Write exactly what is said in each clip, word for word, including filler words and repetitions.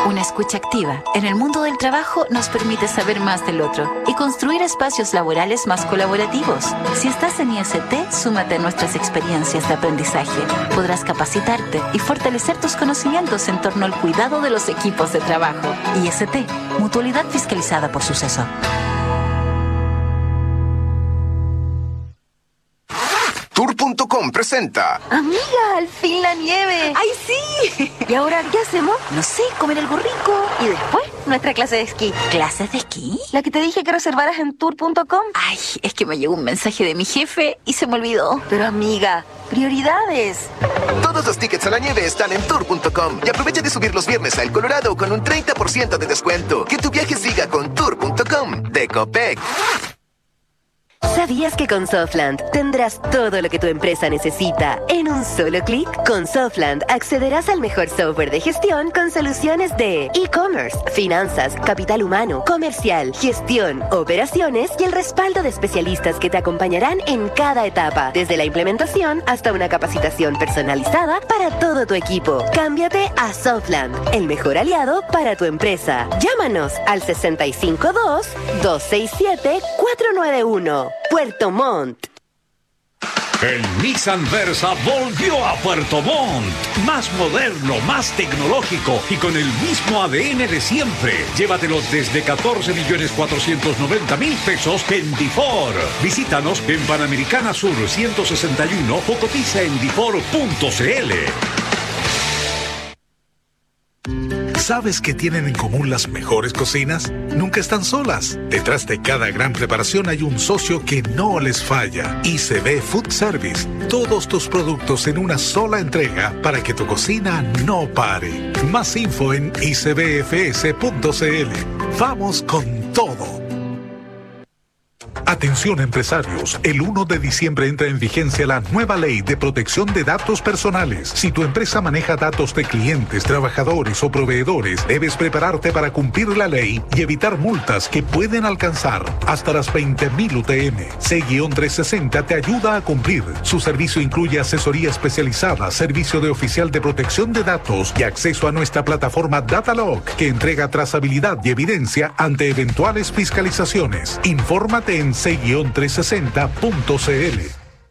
Una escucha activa en el mundo del trabajo nos permite saber más del otro y construir espacios laborales más colaborativos. Si estás en I S T, súmate a nuestras experiencias de aprendizaje. Podrás capacitarte y fortalecer tus conocimientos en torno al cuidado de los equipos de trabajo. I S T, Mutualidad Fiscalizada por Suceso. Tour punto com presenta. Amiga, al fin la nieve. ¡Ay, sí! ¿Y ahora qué hacemos? No sé, comer algo rico. Y después, nuestra clase de esquí. ¿Clases de esquí? La que te dije que reservaras en tour punto com. Ay, es que me llegó un mensaje de mi jefe y se me olvidó. Pero amiga, prioridades. Todos los tickets a la nieve están en tour punto com y aprovecha de subir los viernes a El Colorado con un treinta por ciento de descuento. Que tu viaje siga con tour punto com de Copec. ¿Sabías que con Softland tendrás todo lo que tu empresa necesita en un solo clic? Con Softland accederás al mejor software de gestión con soluciones de e-commerce, finanzas, capital humano, comercial, gestión, operaciones y el respaldo de especialistas que te acompañarán en cada etapa, desde la implementación hasta una capacitación personalizada para todo tu equipo. Cámbiate a Softland, el mejor aliado para tu empresa. Llámanos al sesenta y cinco dos, dos seis siete, cuatro nueve uno. Puerto Montt. El Nissan Versa volvió a Puerto Montt. Más moderno, más tecnológico y con el mismo A D N de siempre. Llévatelo desde catorce millones cuatrocientos noventa mil pesos en Difor. Visítanos en Panamericana Sur ciento sesenta y uno o cotiza en difor punto c l. ¿Sabes qué tienen en común las mejores cocinas? Nunca están solas. Detrás de cada gran preparación hay un socio que no les falla. I C B Food Service. Todos tus productos en una sola entrega para que tu cocina no pare. Más info en i c b f s punto c l. Vamos con todo. Atención empresarios, el uno de diciembre entra en vigencia la nueva ley de protección de datos personales. Si tu empresa maneja datos de clientes, trabajadores o proveedores, debes prepararte para cumplir la ley y evitar multas que pueden alcanzar hasta las veinte mil U T M. C trescientos sesenta te ayuda a cumplir. Su servicio incluye asesoría especializada, servicio de oficial de protección de datos y acceso a nuestra plataforma Datalog, que entrega trazabilidad y evidencia ante eventuales fiscalizaciones. Infórmate en c trescientos sesenta punto c l.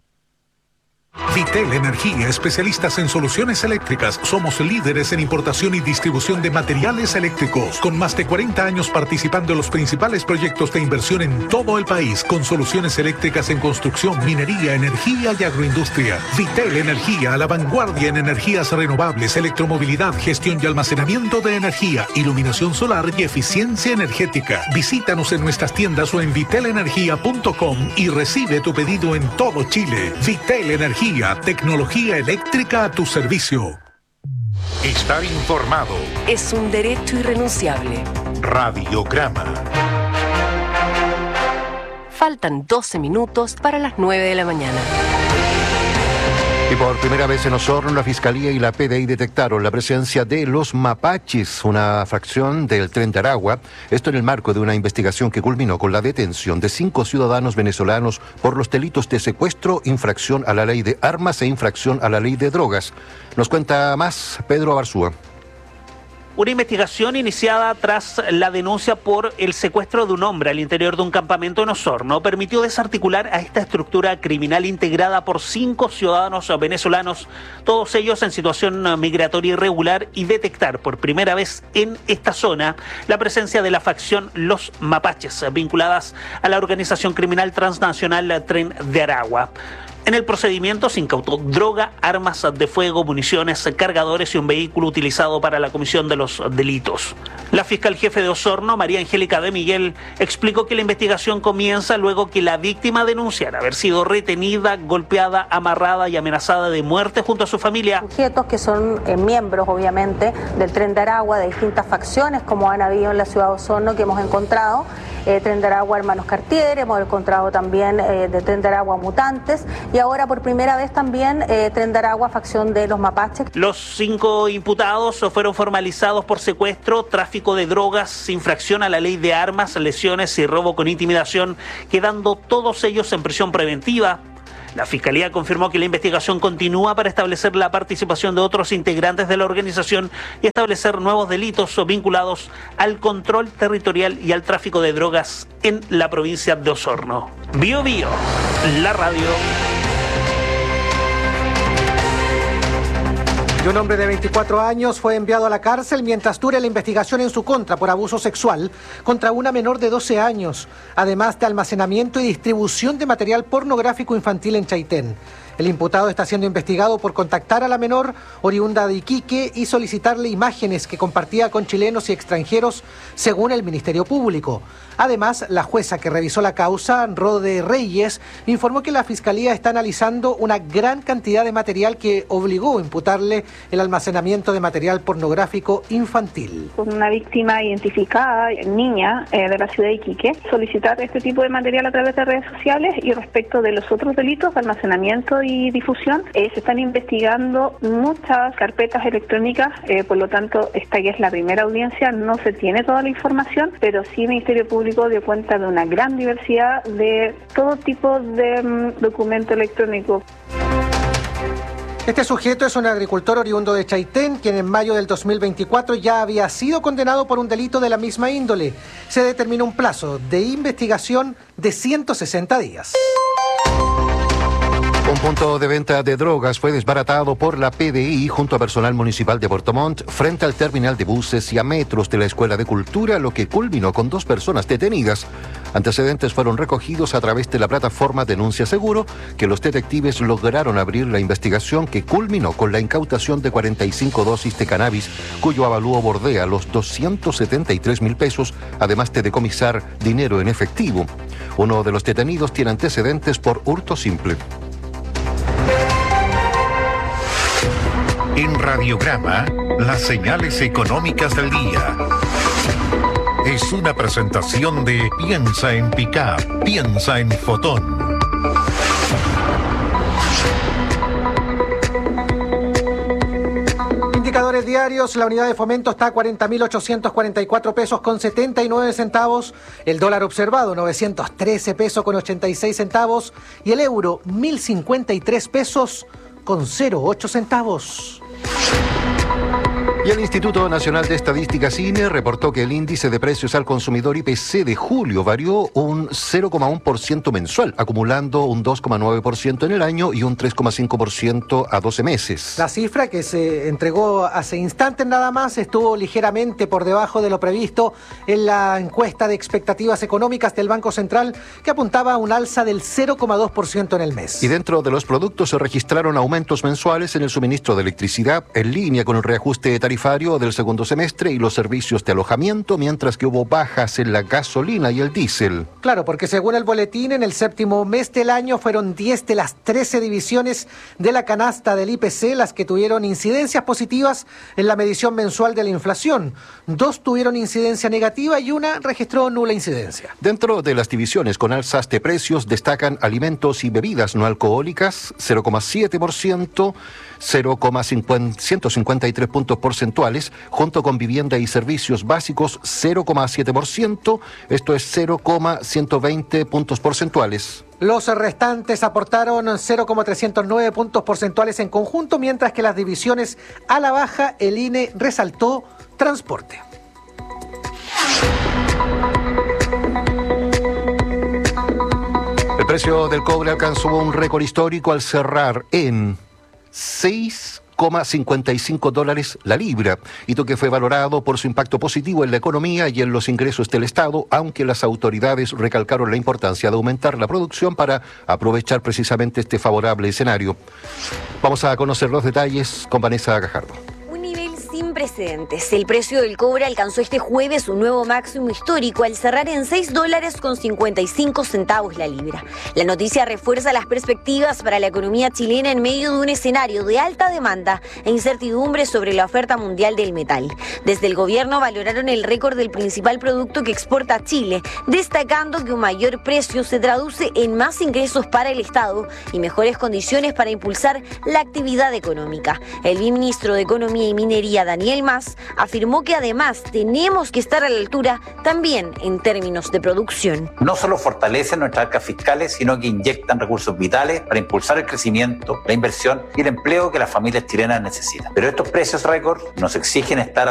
Vitel Energía, especialistas en soluciones eléctricas. Somos líderes en importación y distribución de materiales eléctricos, con más de cuarenta años participando en los principales proyectos de inversión en todo el país, con soluciones eléctricas en construcción, minería, energía y agroindustria. Vitel Energía, a la vanguardia en energías renovables, electromovilidad, gestión y almacenamiento de energía, iluminación solar y eficiencia energética. Visítanos en nuestras tiendas o en vitel energía punto com y recibe tu pedido en todo Chile. Vitel Energía, tecnología eléctrica a tu servicio. Estar informado es un derecho irrenunciable. Radiograma. Faltan doce minutos para las nueve de la mañana. Y por primera vez en Osorno, la Fiscalía y la P D I detectaron la presencia de los mapaches, una fracción del Tren de Aragua. Esto en el marco de una investigación que culminó con la detención de cinco ciudadanos venezolanos por los delitos de secuestro, infracción a la ley de armas e infracción a la ley de drogas. Nos cuenta más Pedro Abarzúa. Una investigación iniciada tras la denuncia por el secuestro de un hombre al interior de un campamento en Osorno permitió desarticular a esta estructura criminal integrada por cinco ciudadanos venezolanos, todos ellos en situación migratoria irregular, y detectar por primera vez en esta zona la presencia de la facción Los Mapaches, vinculadas a la organización criminal transnacional Tren de Aragua. En el procedimiento se incautó droga, armas de fuego, municiones, cargadores y un vehículo utilizado para la comisión de los delitos. La fiscal jefe de Osorno, María Angélica de Miguel, explicó que la investigación comienza luego que la víctima denunciara haber sido retenida, golpeada, amarrada y amenazada de muerte junto a su familia. Sujetos que son eh, miembros, obviamente, del Tren de Aragua, de distintas facciones, como han habido en la ciudad de Osorno, que hemos encontrado. Eh, Tren de Aragua Hermanos Cartier, hemos encontrado también eh, de Tren de Aragua Mutantes, y ahora por primera vez también eh, Tren de Aragua, facción de los Mapaches. Los cinco imputados fueron formalizados por secuestro, tráfico de drogas, infracción a la ley de armas, lesiones y robo con intimidación, quedando todos ellos en prisión preventiva. La Fiscalía confirmó que la investigación continúa para establecer la participación de otros integrantes de la organización y establecer nuevos delitos vinculados al control territorial y al tráfico de drogas en la provincia de Osorno. Bio Bio, la radio. Y un hombre de veinticuatro años fue enviado a la cárcel mientras dure la investigación en su contra por abuso sexual contra una menor de doce años, además de almacenamiento y distribución de material pornográfico infantil en Chaitén. El imputado está siendo investigado por contactar a la menor, oriunda de Iquique, y solicitarle imágenes que compartía con chilenos y extranjeros, según el Ministerio Público. Además, la jueza que revisó la causa, Rode Reyes, informó que la Fiscalía está analizando una gran cantidad de material que obligó a imputarle el almacenamiento de material pornográfico infantil. Una víctima identificada, niña eh, de la ciudad de Iquique, solicitar este tipo de material a través de redes sociales. Y respecto de los otros delitos de almacenamiento y difusión, eh, se están investigando muchas carpetas electrónicas, eh, por lo tanto esta ya es la primera audiencia, no se tiene toda la información, pero sí el Ministerio Público dio cuenta de una gran diversidad de todo tipo de um, documento electrónico. Este sujeto es un agricultor oriundo de Chaitén, quien en mayo del dos mil veinticuatro ya había sido condenado por un delito de la misma índole. Se determinó un plazo de investigación de ciento sesenta días. Un punto de venta de drogas fue desbaratado por la P D I junto a personal municipal de Puerto Montt frente al terminal de buses y a metros de la Escuela de Cultura, lo que culminó con dos personas detenidas. Antecedentes fueron recogidos a través de la plataforma Denuncia Seguro, que los detectives lograron abrir la investigación que culminó con la incautación de cuarenta y cinco dosis de cannabis, cuyo avalúo bordea los doscientos setenta y tres mil pesos, además de decomisar dinero en efectivo. Uno de los detenidos tiene antecedentes por hurto simple. En Radiograma, las señales económicas del día. Es una presentación de Piensa en Pickup, piensa en Fotón. Indicadores diarios, la unidad de fomento está a cuarenta mil ochocientos cuarenta y cuatro pesos con setenta y nueve centavos, el dólar observado novecientos trece pesos con ochenta y seis centavos y el euro mil cincuenta y tres pesos con cero ocho centavos. Y el Instituto Nacional de Estadística, INE, reportó que el índice de precios al consumidor I P C de julio varió un cero coma uno por ciento mensual, acumulando un dos coma nueve por ciento en el año y un tres coma cinco por ciento a doce meses. La cifra, que se entregó hace instantes nada más, estuvo ligeramente por debajo de lo previsto en la encuesta de expectativas económicas del Banco Central, que apuntaba a un alza del cero coma dos por ciento en el mes. Y dentro de los productos se registraron aumentos mensuales en el suministro de electricidad, en línea con el reajuste tarifario del segundo semestre y los servicios de alojamiento, mientras que hubo bajas en la gasolina y el diésel. Claro, porque según el boletín, en el séptimo mes del año fueron diez de las trece divisiones de la canasta del I P C las que tuvieron incidencias positivas en la medición mensual de la inflación. Dos tuvieron incidencia negativa y una registró nula incidencia. Dentro de las divisiones con alzas de precios destacan alimentos y bebidas no alcohólicas, cero coma siete por ciento, cero coma ciento cincuenta y tres puntos porcentuales, junto con vivienda y servicios básicos, cero coma siete por ciento, esto es cero coma ciento veinte puntos porcentuales. Los restantes aportaron cero coma trescientos nueve puntos porcentuales en conjunto, mientras que las divisiones a la baja, el I N E resaltó transporte. El precio del cobre alcanzó un récord histórico al cerrar en seis coma cincuenta y cinco dólares la libra, hito que fue valorado por su impacto positivo en la economía y en los ingresos del Estado, aunque las autoridades recalcaron la importancia de aumentar la producción para aprovechar precisamente este favorable escenario. Vamos a conocer los detalles con Vanessa Gajardo. Sin precedentes. El precio del cobre alcanzó este jueves un nuevo máximo histórico al cerrar en seis dólares con cincuenta y cinco centavos la libra. La noticia refuerza las perspectivas para la economía chilena en medio de un escenario de alta demanda e incertidumbre sobre la oferta mundial del metal. Desde el gobierno valoraron el récord del principal producto que exporta Chile, destacando que un mayor precio se traduce en más ingresos para el Estado y mejores condiciones para impulsar la actividad económica. El viceministro de Economía y Minería Economía, Daniel Mas, afirmó que además tenemos que estar a la altura también en términos de producción. No solo fortalecen nuestras arcas fiscales, sino que inyectan recursos vitales para impulsar el crecimiento, la inversión y el empleo que las familias chilenas necesitan. Pero estos precios récord nos exigen estar